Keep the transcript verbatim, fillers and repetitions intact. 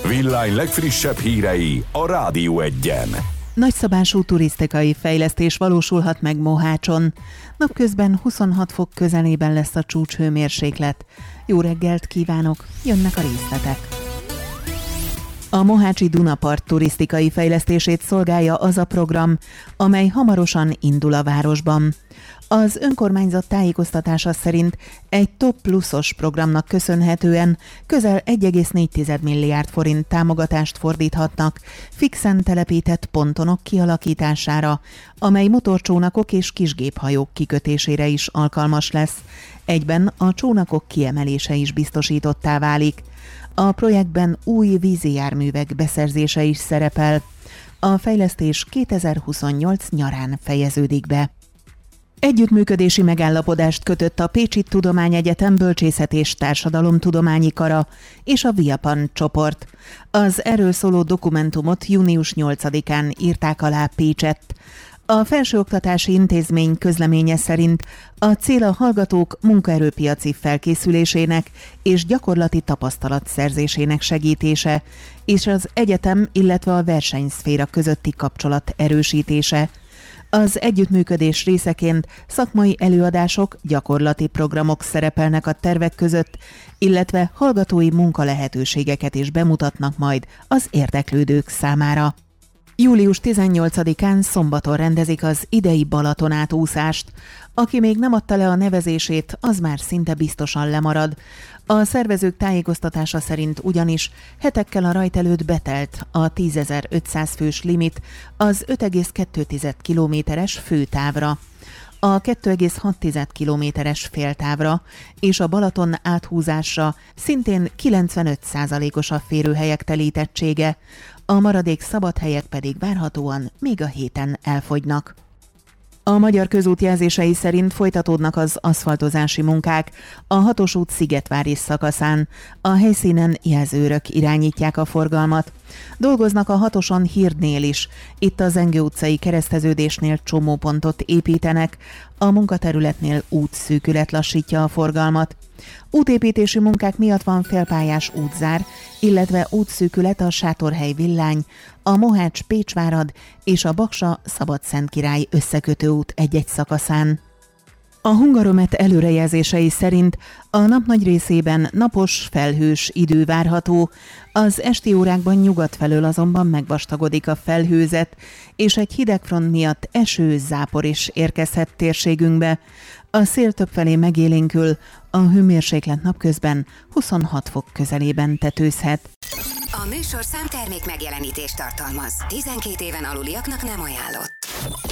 Villány legfrissebb hírei a Rádió Egyen. Nagyszabású turisztikai fejlesztés valósulhat meg Mohácson. Napközben huszonhat fok közelében lesz a csúcshőmérséklet. Jó reggelt kívánok, jönnek a részletek. A mohácsi Dunapart turisztikai fejlesztését szolgálja az a program, amely hamarosan indul a városban. Az önkormányzat tájékoztatása szerint egy top pluszos programnak köszönhetően közel egy egész négy milliárd forint támogatást fordíthatnak fixen telepített pontonok kialakítására, amely motorcsónakok és kisgéphajók kikötésére is alkalmas lesz. Egyben a csónakok kiemelése is biztosítottá válik. A projektben új vízi járművek beszerzése is szerepel. A fejlesztés kétezer-huszonnyolc nyarán fejeződik be. Együttműködési megállapodást kötött a Pécsi Tudományegyetem Bölcsészet és Társadalomtudományi Kara és a Viapan csoport. Az erről szóló dokumentumot június nyolcadikán írták alá Pécsett. A felsőoktatási intézmény közleménye szerint a cél a hallgatók munkaerőpiaci felkészülésének és gyakorlati tapasztalat szerzésének segítése, és az egyetem, illetve a versenyszféra közötti kapcsolat erősítése. Az együttműködés részeként szakmai előadások, gyakorlati programok szerepelnek a tervek között, illetve hallgatói munkalehetőségeket is bemutatnak majd az érdeklődők számára. július tizennyolcadikán szombaton rendezik az idei Balatonátúszást. Aki még nem adta le a nevezését, az már szinte biztosan lemarad. A szervezők tájékoztatása szerint ugyanis hetekkel a rajt előtt betelt a tízezer-ötszáz fős limit az öt egész kettő kilométeres főtávra, a kettő egész hat kilométeres féltávra és a Balaton áthúzásra szintén kilencvenöt százalékos a férőhelyek telítettsége, a maradék szabad helyek pedig várhatóan még a héten elfogynak. A Magyar Közút jelzései szerint folytatódnak az aszfaltozási munkák a hatos út Szigetvári szakaszán. A helyszínen jelzőrök irányítják a forgalmat. Dolgoznak a hatoson Hirdnél is. Itt a Zengő utcai kereszteződésnél csomópontot építenek. A munkaterületnél útszűkület lassítja a forgalmat. Útépítési munkák miatt van félpályás útzár, illetve útszűkület a Sátorhely Villány, a Mohács-Pécsvárad és a Baksa-Szabadszentkirály összekötő út egy-egy szakaszán. A Hungaromet előrejelzései szerint a nap nagy részében napos, felhős idő várható, az esti órákban nyugat felől azonban megvastagodik a felhőzet, és egy hidegfront miatt eső, zápor is érkezhet térségünkbe. A szél többfelé megélénkül, a hőmérséklet napközben huszonhat fok közelében tetőzhet. A műsorszám termék megjelenítést tartalmaz. tizenkét éven aluliaknak nem ajánlott.